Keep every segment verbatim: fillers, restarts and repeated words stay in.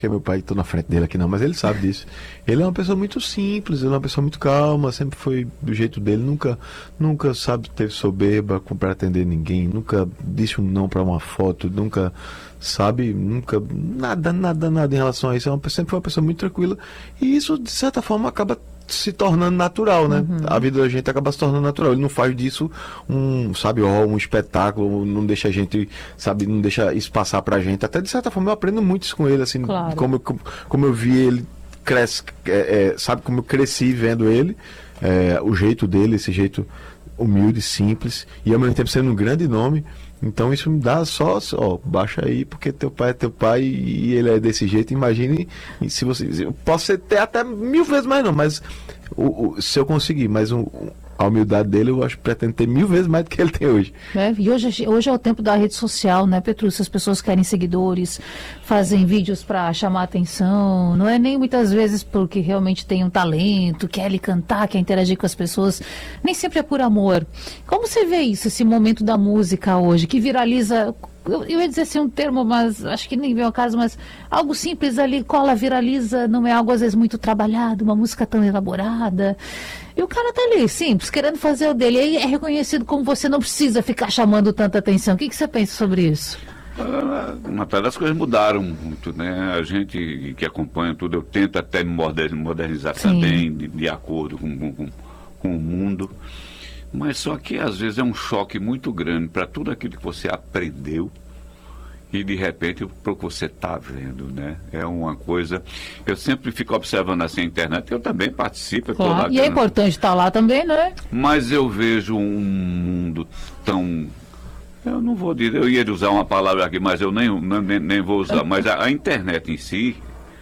porque meu pai, estou na frente dele aqui não, mas ele sabe disso. Ele é uma pessoa muito simples, ele é uma pessoa muito calma, sempre foi do jeito dele, nunca, nunca sabe, teve soberba para atender ninguém, nunca disse um não para uma foto, nunca, sabe, nunca, nada, nada, nada em relação a isso. É uma, sempre foi uma pessoa muito tranquila, e isso, de certa forma, acaba se tornando natural, né? Uhum. A vida da gente acaba se tornando natural. Ele não faz disso um, sabe, ó, um espetáculo, não deixa a gente, sabe, não deixa isso passar pra gente. Até de certa forma eu aprendo muito isso com ele, assim, claro. como, como, como eu vi ele cresce, é, é, sabe, como eu cresci vendo ele, é, o jeito dele, esse jeito humilde, simples, e ao mesmo tempo sendo um grande nome. Então isso me dá só, ó, baixa aí, porque teu pai é teu pai e ele é desse jeito. Imagine se você, eu posso ter até mil vezes mais não, mas o, o, se eu conseguir, mas um, a humildade dele eu acho que pretendo ter mil vezes mais do que ele tem hoje. É, e hoje, hoje é o tempo da rede social, né, Petrúcio? As pessoas querem seguidores, fazem vídeos para chamar atenção, não é nem muitas vezes porque realmente tem um talento, quer lhe cantar, quer interagir com as pessoas, nem sempre é por amor. Como você vê isso, esse momento da música hoje, que viraliza, eu, eu ia dizer assim um termo, mas acho que nem vem ao caso, mas algo simples ali, cola, viraliza, não é algo às vezes muito trabalhado, uma música tão elaborada. E o cara tá ali, simples, querendo fazer o dele. E aí é reconhecido como você, não precisa ficar chamando tanta atenção. O que, que você pensa sobre isso? Ah, Natália, as coisas mudaram muito, né? A gente que acompanha tudo, eu tento até me modernizar Sim. também, de, de acordo com, com, com o mundo. Mas só que às vezes é um choque muito grande para tudo aquilo que você aprendeu e de repente para o que você está vendo, né? É uma coisa... Eu sempre fico observando assim a internet, eu também participo. Claro. Lá, e é importante estar lá também, né? Mas eu vejo um mundo tão... Eu não vou dizer, eu ia usar uma palavra aqui, mas eu nem, nem, nem vou usar. Mas a, a internet em si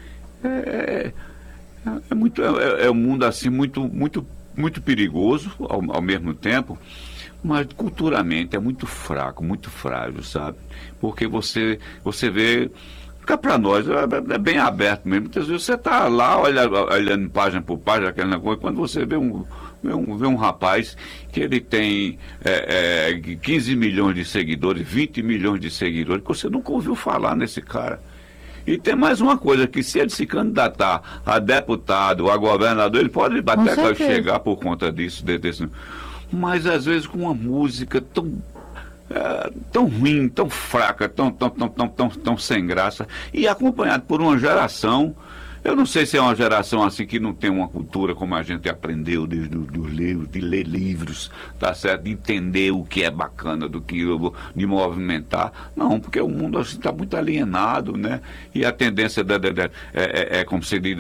é, é, é, muito, é, é um mundo assim muito, muito, muito perigoso ao, ao mesmo tempo, mas culturalmente é muito fraco, muito frágil, sabe? Porque você, você vê, fica para nós, é, é bem aberto mesmo. Muitas vezes você está lá olha, olhando página por página, aquela coisa, quando você vê um, vê um, vê um rapaz que ele tem é, é, quinze milhões de seguidores, vinte milhões de seguidores, que você nunca ouviu falar nesse cara. E tem mais uma coisa, que se ele se candidatar a deputado, a governador, ele pode até chegar por conta disso, desse... Mas às vezes com uma música tão, é, tão ruim, tão fraca, tão, tão, tão, tão, tão, tão sem graça, e acompanhado por uma geração, eu não sei se é uma geração assim que não tem uma cultura como a gente aprendeu desde os livros, de ler livros, tá certo? De entender o que é bacana, do que de movimentar. Não, porque o mundo está muito alienado, né? E a tendência da, da, da, é, é, é como se diz,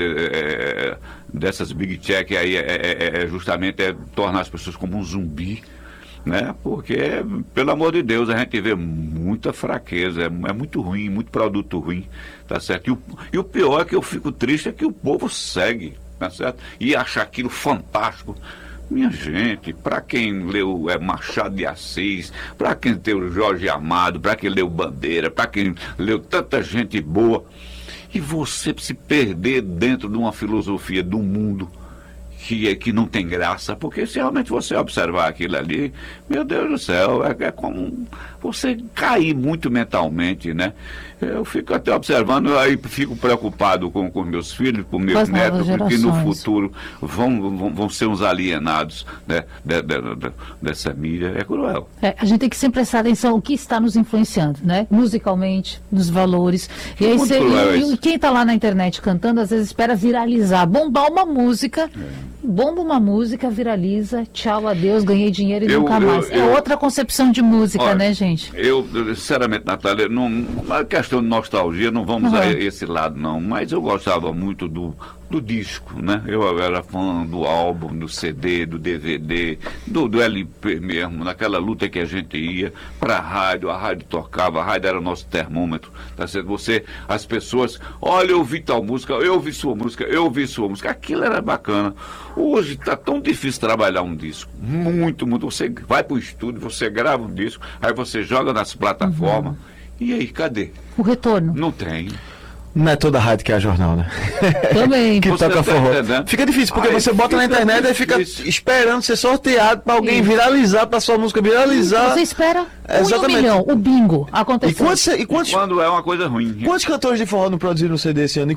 é, dessas big tech aí é, é, é justamente é tornar as pessoas como um zumbi, né? Porque, pelo amor de Deus, a gente vê muita fraqueza, é, é muito ruim, muito produto ruim, tá certo? E o, e o pior é que eu fico triste é que o povo segue, tá certo? E acha aquilo fantástico. Minha gente, para quem leu é, Machado de Assis, para quem leu Jorge Amado, para quem leu Bandeira, para quem leu tanta gente boa, e você se perder dentro de uma filosofia do mundo que, que não tem graça, porque se realmente você observar aquilo ali, meu Deus do céu, é, é como você cair muito mentalmente, né? Eu fico até observando, aí fico preocupado com, com meus filhos, com meus As netos, porque no gerações. futuro vão, vão, vão ser uns alienados, né, de, de, de, dessa mídia. É cruel. É, a gente tem que sempre prestar atenção no que está nos influenciando, né? Musicalmente, nos valores. E, aí Muito cê, cruel e, isso. e quem está lá na internet cantando, às vezes espera viralizar, bombar uma música, é. bomba uma música, viraliza, tchau, adeus, ganhei dinheiro e Eu- nunca eu- mais. É eu- outra concepção de música, Olha, né, gente? Eu, sinceramente, Natália, não, a questão de nostalgia, não vamos Uhum. a esse lado, não. Mas eu gostava muito do, do disco, né? Eu era fã do álbum, do C D, do D V D, do, do L P mesmo, naquela luta que a gente ia para a rádio, a rádio tocava, a rádio era o nosso termômetro, tá certo? Você, as pessoas, olha, eu ouvi tal música, eu ouvi sua música, eu ouvi sua música, aquilo era bacana. Hoje está tão difícil trabalhar um disco, muito, muito. Você vai para o estúdio, você grava um disco, aí você joga nas plataformas, uhum. E aí, cadê? O retorno. Não tem. Não é toda rádio que é jornal, né? Também. Que Você toca tá forró. entendendo? Fica difícil, porque Aí você bota na fica internet e fica difícil. esperando ser sorteado pra alguém Isso. viralizar, pra sua música viralizar. Você espera É, um em um exatamente. milhão, o bingo E aconteceu. quantos, e quantos, Quando é uma coisa ruim. quantos cantores de forró não produziram C D esse ano? E